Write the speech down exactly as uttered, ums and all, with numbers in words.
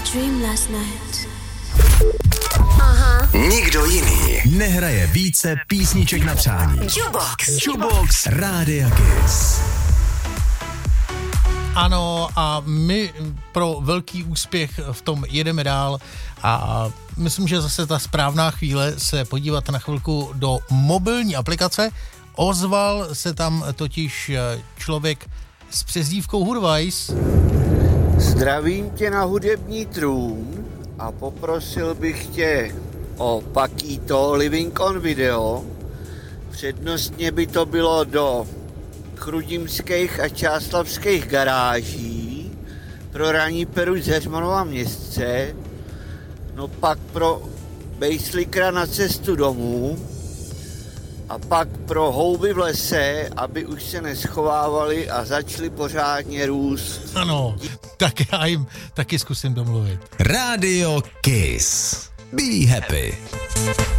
dream last night. Aha. Nikdo jiný nehraje více písniček na přání. Jukebox. Jukebox Rádia Kiss. Ano, a my pro velký úspěch v tom jedeme dál a myslím, že zase ta správná chvíle se podívat na chvilku do mobilní aplikace. Ozval se tam totiž člověk s přezdívkou Hurvajs. Zdravím tě na hudební trůn a poprosil bych tě o Pakito Living on Video. Přednostně by to bylo do chrudimských a čáslavských garáží, pro ranní Peru z Heřmanova Městce, no pak pro bejslikra na cestu domů a pak pro houby v lese, aby už se neschovávali a začali pořádně růst. Ano, tak já jim taky zkusím domluvit. Radio Kiss. Be happy.